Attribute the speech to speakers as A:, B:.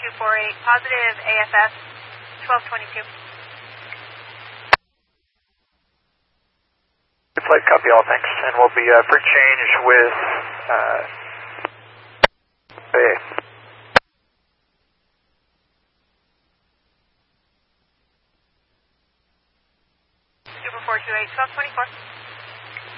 A: 248, positive AFS 1222.
B: Flight, copy all, thanks. And we'll be for change with AA.
A: Super 428, 1224.